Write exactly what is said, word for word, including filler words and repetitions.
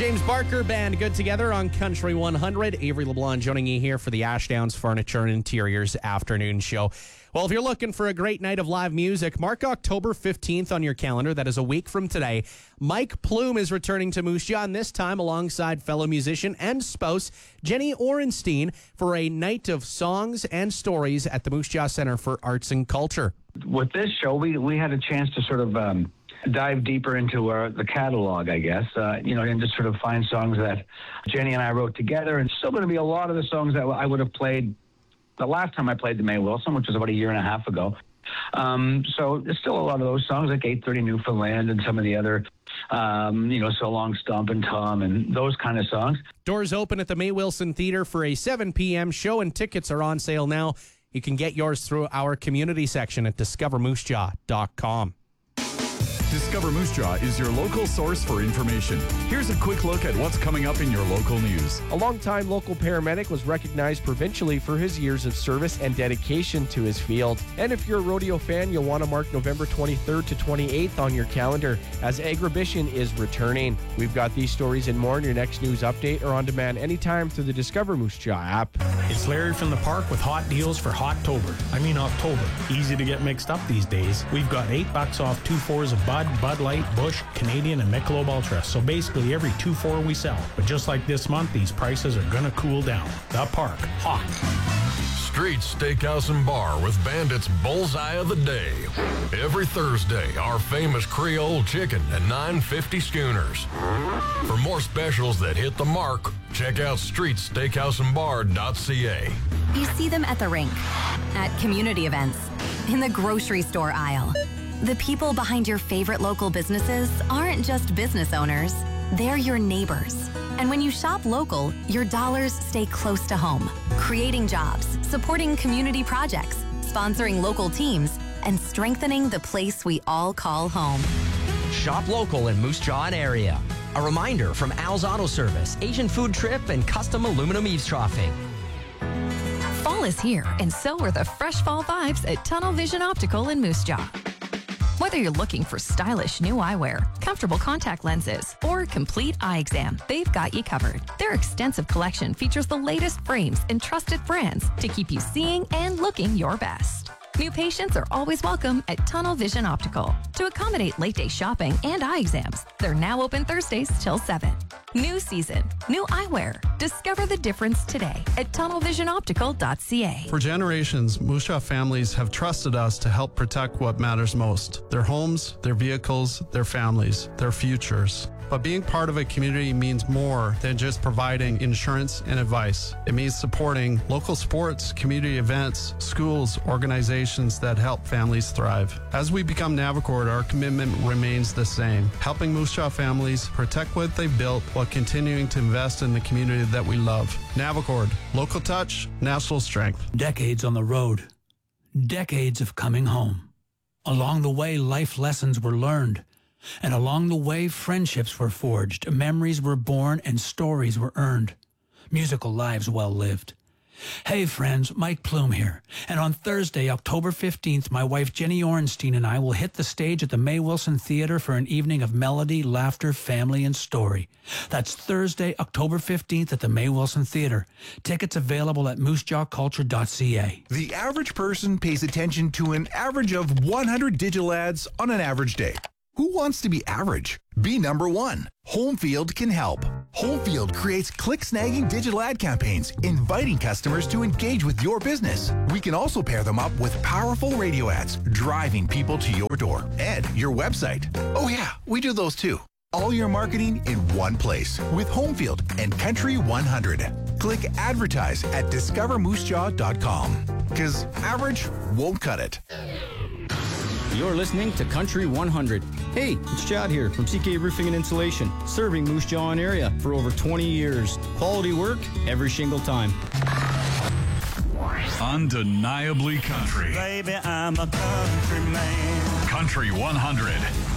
James Barker Band, good together on Country one hundred. Avery LeBlanc joining you here for the Ashdowns Furniture and Interiors afternoon show. Well, if you're looking for a great night of live music, mark October fifteenth on your calendar. That is a week from today. Mike Plume is returning to Moose Jaw, and this time alongside fellow musician and spouse Jenny Orenstein for a night of songs and stories at the Moose Jaw Center for Arts and Culture. With this show, we, we had a chance to sort of um, dive deeper into our, the catalog, I guess, uh, you know, and just sort of find songs that Jenny and I wrote together. And still going to be a lot of the songs that I would have played the last time I played the May Wilson, which was about a year and a half ago. Um, so there's still a lot of those songs like eight thirty Newfoundland and some of the other, um, you know, So Long Stompin' Tom and those kind of songs. Doors open at the May Wilson Theater for a seven p.m. show, and tickets are on sale now. You can get yours through our community section at discover moose jaw dot com. Discover Moose Jaw is your local source for information. Here's a quick look at what's coming up in your local news. A longtime local paramedic was recognized provincially for his years of service and dedication to his field. And if you're a rodeo fan, you'll want to mark November twenty-third to twenty-eighth on your calendar as Agribition is returning. We've got these stories and more in your next news update or on demand anytime through the Discover Moose Jaw app. It's Larry from the Park with hot deals for Hottober. I mean October. Easy to get mixed up these days. We've got eight bucks off two fours of Bud, Bud Light, Busch, Canadian, and Michelob Ultra. So basically every two four we sell. But just like this month, these prices are gonna cool down. The Park, hot. Street Steakhouse and Bar with Bandit's Bullseye of the Day. Every Thursday, our famous Creole chicken and nine fifty schooners. For more specials that hit the mark, check out street steakhouse and bar dot c a. You see them at the rink, at community events, in the grocery store aisle. The people behind your favorite local businesses aren't just business owners, they're your neighbors. And when you shop local, your dollars stay close to home, creating jobs, supporting community projects, sponsoring local teams, and strengthening the place we all call home. Shop local in Moose Jaw and area. A reminder from Al's Auto Service, Asian Food Trip, and Custom Aluminum Eavesdropping. Fall is here, and so are the fresh fall vibes at Tunnel Vision Optical in Moose Jaw. Whether you're looking for stylish new eyewear, comfortable contact lenses, or complete eye exam, they've got you covered. Their extensive collection features the latest frames and trusted brands to keep you seeing and looking your best. New patients are always welcome at Tunnel Vision Optical. To accommodate late day shopping and eye exams, they're now open Thursdays till seven. New season, new eyewear. Discover the difference today at tunnel vision optical dot c a. For generations, Moose Jaw families have trusted us to help protect what matters most: their homes, their vehicles, their families, their futures. But being part of a community means more than just providing insurance and advice. It means supporting local sports, community events, schools, organizations that help families thrive. As we become Navicord, our commitment remains the same: helping Moose Jaw families protect what they've built while continuing to invest in the community that we love. Navicord, local touch, national strength. Decades on the road, decades of coming home. Along the way, life lessons were learned. And along the way, friendships were forged, memories were born, and stories were earned. Musical lives well lived. Hey friends, Mike Plume here. And on Thursday, October fifteenth, my wife Jenny Orenstein and I will hit the stage at the May Wilson Theater for an evening of melody, laughter, family, and story. That's Thursday, October fifteenth at the May Wilson Theater. Tickets available at moose jaw culture dot c a. The average person pays attention to an average of one hundred digital ads on an average day. Who wants to be average? Be number one. Homefield can help. Homefield creates click-snagging digital ad campaigns, inviting customers to engage with your business. We can also pair them up with powerful radio ads, driving people to your door and your website. Oh yeah, we do those too. All your marketing in one place with Homefield and Country one hundred. Click advertise at discover moose jaw dot com. Because average won't cut it. You're listening to Country one hundred. Hey, it's Chad here from C K Roofing and Insulation, serving Moose Jaw and area for over twenty years. Quality work every single time. Undeniably country. Baby, I'm a country man. Country one hundred.